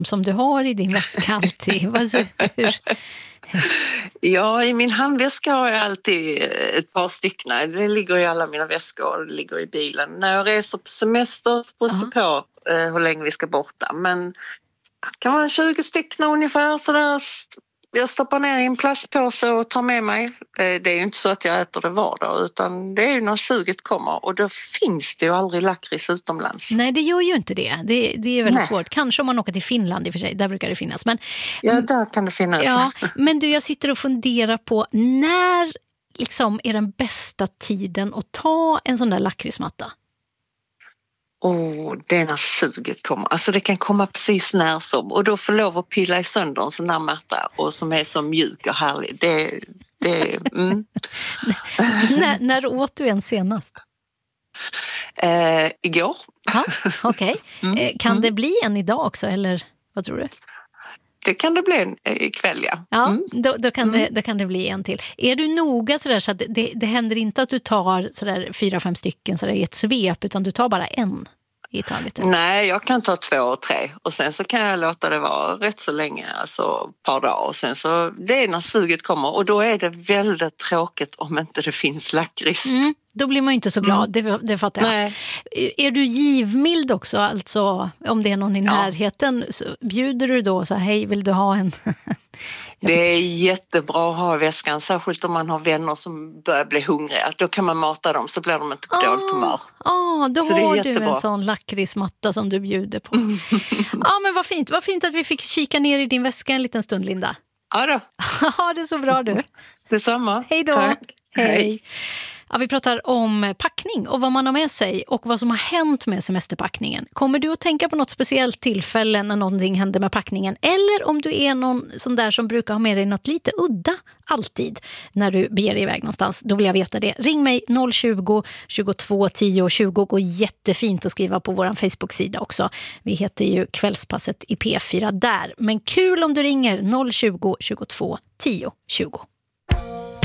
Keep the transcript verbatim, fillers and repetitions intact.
som du har i din väska alltid? Vad så, hur? Ja, i min handväska har jag alltid ett par stycken. Det ligger i alla mina väskor och det ligger i bilen. När jag reser på semester så beror det på eh, hur länge vi ska borta. Men det kan vara tjugo stycken ungefär sådär. Jag stoppar ner i en plastpåse och tar med mig. Det är ju inte så att jag äter det var dag, utan det är ju när suget kommer. Och då finns det ju aldrig lakrits utomlands. Nej, det gör ju inte det. Det, det är väldigt Nej. svårt. Kanske om man åker till Finland i och för sig. Där brukar det finnas. Men, ja, där kan det finnas. Ja, men du, jag sitter och funderar på när liksom är den bästa tiden att ta en sån där lakritsmatta? Och det är när suget kommer. Alltså det kan komma precis när som. Och då får lov att pilla i sönder en sån där matta. Och som är så mjuk och härlig. Det, det, mm. när, när åt du en senast? Eh, igår. Ja, okej. Okay. Mm. Eh, kan det bli en idag också? Eller vad tror du? Det kan det bli en ikväll, ja. Ja, mm. då, då, kan mm. det, då kan det bli en till. Är du noga sådär så att det, det händer inte att du tar sådär fyra, fem stycken sådär i ett svep, utan du tar bara en i taget? Eller? Nej, jag kan ta två och tre och sen så kan jag låta det vara rätt så länge, alltså ett par dagar, och sen så det är när suget kommer, och då är det väldigt tråkigt om inte det finns lakrits. Mm. Då blir man ju inte så glad, mm. det, det fattar jag. Nej. Är du givmild också? Alltså om det är någon i ja. närheten, så bjuder du då så här, hej, vill du ha en? Det är jättebra att ha i väskan, särskilt om man har vänner som börjar bli hungriga. Då kan man mata dem så blir de inte på ah, dåligt humör. Ja, ah, då så har du en sån lakritsmatta som du bjuder på. Ja, men vad fint. Vad fint att vi fick kika ner i din väska en liten stund, Linda. Ja då. Ja, det är så bra du. Detsamma. Hej då. Tack. Hej. Hej. Ja, vi pratar om packning och vad man har med sig och vad som har hänt med semesterpackningen. Kommer du att tänka på något speciellt tillfälle när någonting händer med packningen? Eller om du är någon sån där som brukar ha med dig något lite udda alltid när du beger dig iväg någonstans, då vill jag veta det. Ring mig noll tjugo, tjugotvå, tio tjugo. Går jättefint att skriva på vår Facebook-sida också. Vi heter ju Kvällspasset i P fyra där. Men kul om du ringer noll tjugo, tjugotvå, tio tjugo.